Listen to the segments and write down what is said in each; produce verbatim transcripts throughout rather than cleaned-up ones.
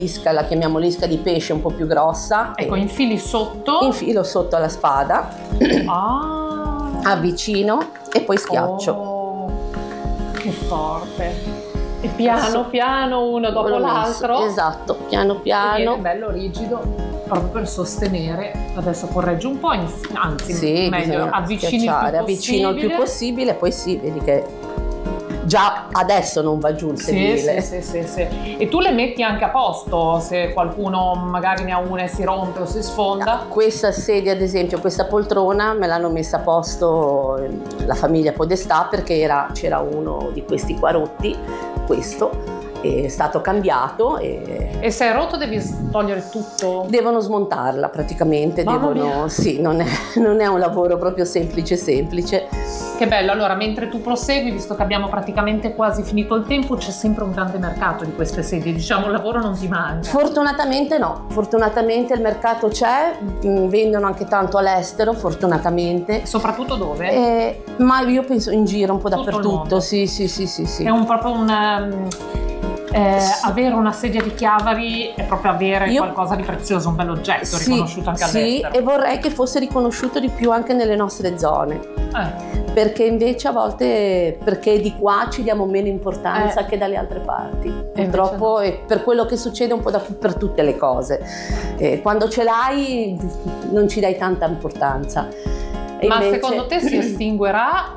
isca, la chiamiamo l'isca di pesce un po' più grossa. Ecco, infili sotto. Infilo sotto alla spada. Ah. Avvicino e poi schiaccio. Oh, che forte. E piano piano uno dopo l'altro. Esatto, piano piano. E viene bello rigido proprio per sostenere. Adesso correggi un po', anzi sì, meglio avvicini il più avvicino il più possibile, poi sì, vedi che già adesso non va giù il sedile. Sì, sì, sì, sì. E tu le metti anche a posto se qualcuno magari ne ha una e si rompe o si sfonda? Questa sedia, ad esempio, questa poltrona me l'hanno messa a posto la famiglia Podestà perché era, c'era uno di questi qua rotti, questo è stato cambiato e, e se è rotto devi togliere tutto? Devono smontarla praticamente. Devono, sì, non è, non è un lavoro proprio semplice semplice. Che bello. Allora, mentre tu prosegui, visto che abbiamo praticamente quasi finito il tempo, c'è sempre un grande mercato di queste sedie, diciamo, il lavoro non ti manca? Fortunatamente no, fortunatamente il mercato c'è, vendono anche tanto all'estero, fortunatamente. Soprattutto dove? Eh, ma io penso in giro un po' tutto dappertutto, sì, sì, sì, sì, sì. È un proprio un... Um, Eh, sì. Avere una sedia di Chiavari è proprio avere Io, qualcosa di prezioso, un bell'oggetto sì, riconosciuto anche sì, all'estero. Sì, e vorrei che fosse riconosciuto di più anche nelle nostre zone. Eh. Perché invece a volte, perché di qua ci diamo meno importanza eh. che dalle altre parti. Purtroppo no. È per quello che succede un po' da, per tutte le cose. Eh, quando ce l'hai non ci dai tanta importanza. E ma invece... secondo te si estinguerà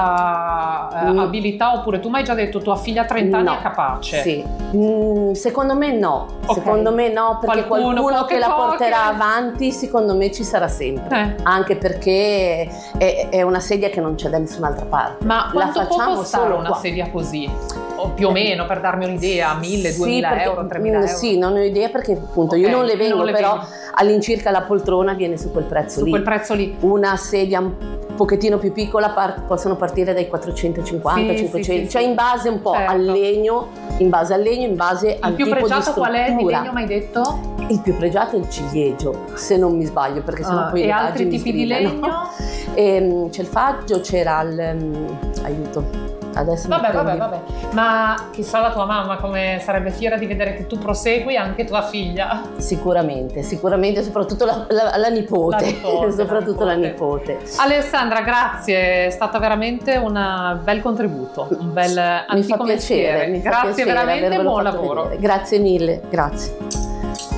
questa eh, mm. abilità oppure tu mi hai già detto tua figlia a trenta anni no. è capace? Sì, mm, secondo me no, okay. secondo me no perché qualcuno, qualcuno che la porterà poche. avanti secondo me ci sarà sempre, eh. anche perché è, è una sedia che non c'è da nessun'altra parte. Ma quanto la facciamo può costare solo una qua. sedia così? O più o meno, per darmi un'idea, mille, sì, duemila perché, euro, tremila euro? Sì, non ho idea perché appunto okay, io non le vengo, non le però vengo. All'incirca la poltrona viene su quel prezzo su lì. quel prezzo lì. Una sedia un pochettino più piccola part- possono partire dai quattrocentocinquanta, sì, cinquecento, sì, sì, cioè sì. in base un po' certo. al legno, in base al legno, in base il al tipo di struttura. Il più pregiato qual è di legno, mi hai detto? Il più pregiato è il ciliegio, se non mi sbaglio, perché sennò ah, poi e le altri tipi di legno? E, c'è il faggio, c'era il um, aiuto. Adesso vabbè, vabbè, vabbè. Ma chissà la tua mamma come sarebbe fiera di vedere che tu prosegui, anche tua figlia. Sicuramente, sicuramente, soprattutto la, la, la nipote. La nipote soprattutto la nipote. la nipote. Alessandra, grazie, è stato veramente un bel contributo, un bel mi fa piacere, mi fa grazie piacere veramente, buon lavoro. Vedere. Grazie mille, grazie.